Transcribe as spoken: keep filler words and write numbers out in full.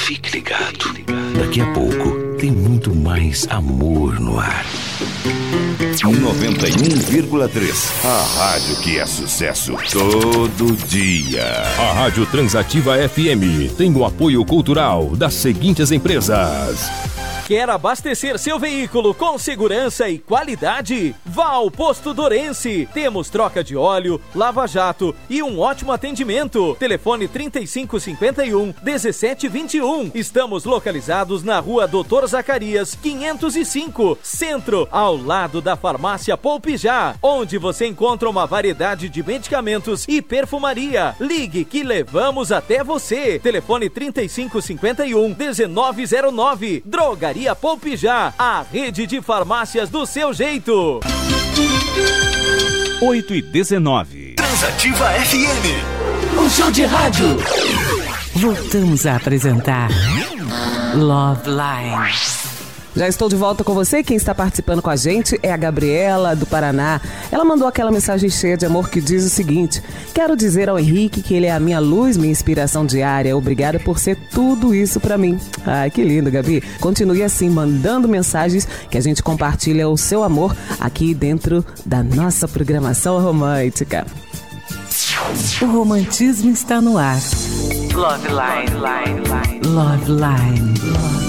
Fique ligado. Daqui a pouco tem muito mais amor no ar. noventa e um vírgula três. A rádio que é sucesso todo dia. A Rádio Transativa F M tem o apoio cultural das seguintes empresas. Quer abastecer seu veículo com segurança e qualidade? Vá ao Posto Dorense. Temos troca de óleo, lava-jato e um ótimo atendimento. Telefone trinta e cinco cinquenta e um, dezessete vinte e um. Estamos localizados na Rua Doutor Zacarias, quinhentos e cinco, Centro, ao lado da Farmácia Poupe Já, onde você encontra uma variedade de medicamentos e perfumaria. Ligue que levamos até você. Telefone trinta e cinco cinquenta e um, dezenove zero nove. Drogaria Poupe Já, a rede de farmácias do seu jeito. oito e dezenove. Transativa F M. Um show de rádio. Voltamos a apresentar Love Line. Já estou de volta com você. Quem está participando com a gente é a Gabriela, do Paraná. Ela mandou aquela mensagem cheia de amor que diz o seguinte: quero dizer ao Henrique que ele é a minha luz, minha inspiração diária. Obrigada por ser tudo isso pra mim. Ai, que lindo, Gabi. Continue assim, mandando mensagens que a gente compartilha o seu amor aqui dentro da nossa programação romântica. O romantismo está no ar. Love Line. Love Line. Love Line.